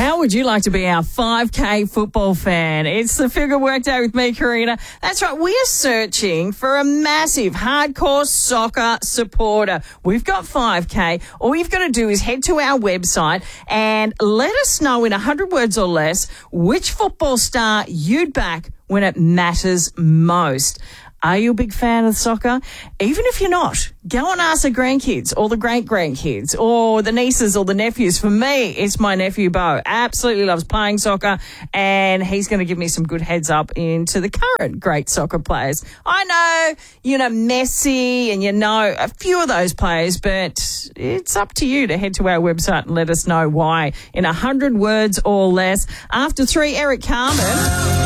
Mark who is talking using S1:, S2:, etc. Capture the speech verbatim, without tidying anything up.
S1: How would you like to be our five K football fan? It's the Feel Good Workday with me, Karina. That's right. We are searching for a massive hardcore soccer supporter. We've got five K. All you've got to do is head to our website and let us know in one hundred words or less which football star you'd back when it matters most. Are you a big fan of soccer? Even if you're not, go and ask the grandkids or the great-grandkids or the nieces or the nephews. For me, it's my nephew, Bo. Absolutely loves playing soccer, and he's going to give me some good heads up into the current great soccer players. I know, you know, Messi and you know a few of those players, but it's up to you to head to our website and let us know why in one hundred words or less. After three, Eric Carmen.